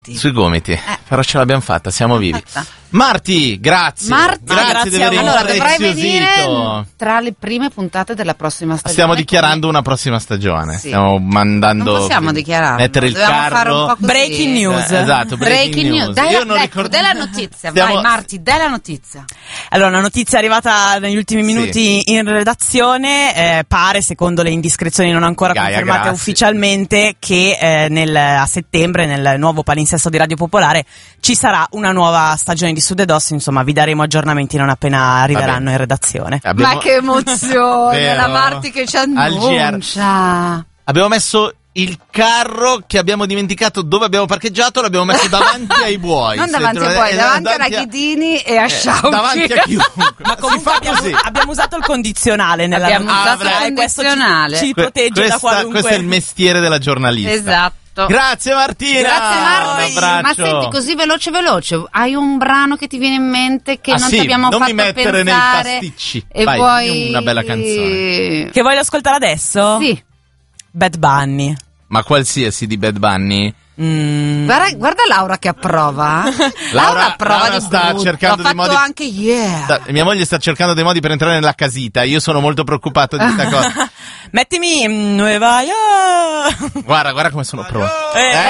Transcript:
Sui gomiti, però ce l'abbiamo fatta, siamo vivi. Marti, grazie. Grazie di aver dovrai venire tra le prime puntate della prossima stagione. Stiamo dichiarando una prossima stagione. Sì. Stiamo mandando. Non possiamo dichiararlo. Mettere il carro. Fare un po' così. Breaking news. Esatto, breaking news. Della notizia. Vai Marti, della notizia. Allora, una notizia arrivata negli ultimi minuti in redazione, pare, secondo le indiscrezioni non ancora confermate ufficialmente, che a settembre nel nuovo palinsesto di Radio Popolare ci sarà una nuova stagione di Sud e Dos. Insomma, vi daremo aggiornamenti non appena arriveranno in redazione. Ma che emozione, la Marti che ci annuncia. Abbiamo messo il carro che abbiamo dimenticato dove abbiamo parcheggiato, l'abbiamo messo davanti ai buoi. Non davanti ai buoi, davanti a Rachidini e a Sciauchi. Davanti a chiunque. Ma comunque abbiamo usato il condizionale nella condizionale. Ci protegge da qualunque. Questo è il mestiere della giornalista. Esatto. Grazie Martina. Grazie Marti. Un abbraccio. Ma senti, così veloce, hai un brano che ti viene in mente che non ti abbiamo non fatto mi mettere pensare nei pasticci. e Vai, vuoi una bella canzone. Che voglio ascoltare adesso? Sì. Bad Bunny. Ma qualsiasi di Bad Bunny? Guarda Laura che approva. Laura approva di sta brutto. cercando dei modi. Anche mia moglie sta cercando dei modi per entrare nella casita. Io sono molto preoccupato di questa cosa. Mettimi Nueva York. Guarda come sono pronto.